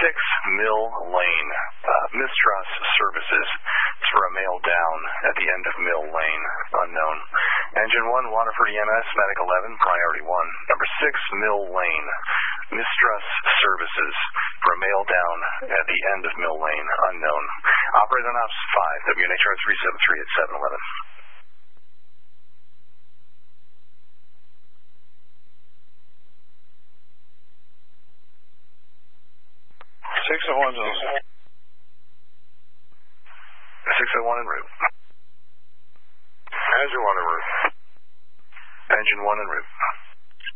Mill Lane. Mistras Services. It's for a male down at the end of Mill Lane. Unknown. Engine 1, Waterford EMS, Medic 11, priority 1. Number 6, Mill Lane. Mistras Services for a male down at the end of Mill Lane. Unknown. Operator on Ops 5, WNHR 373 at 711. 601 en route. Engine 1 en route. Engine 1 en route.